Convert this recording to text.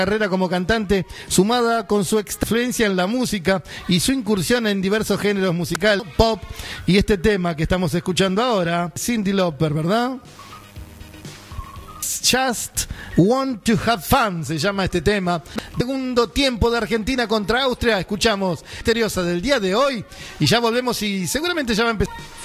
carrera como cantante, sumada con su experiencia en la música y su incursión en diversos géneros musicales, pop y este tema que estamos escuchando ahora, Cyndi Lauper, ¿verdad? Just Want to Have Fun se llama este tema. Segundo tiempo de Argentina contra Austria. Escuchamos Misteriosa del día de hoy y ya volvemos y seguramente ya va a empezar.